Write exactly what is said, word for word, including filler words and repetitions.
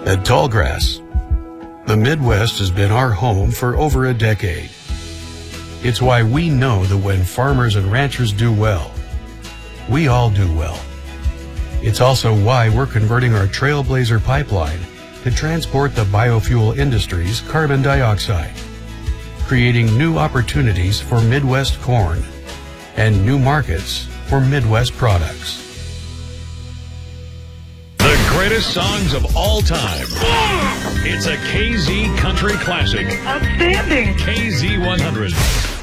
At Tallgrass, the Midwest has been our home for over a decade. It's why we know that when farmers and ranchers do well, we all do well. It's also why we're converting our Trailblazer pipeline to transport the biofuel industry's carbon dioxide, creating new opportunities for Midwest corn and new markets for Midwest products. The greatest songs of all time. Yeah! It's a K Z Country Classic. Outstanding. K Z one hundred.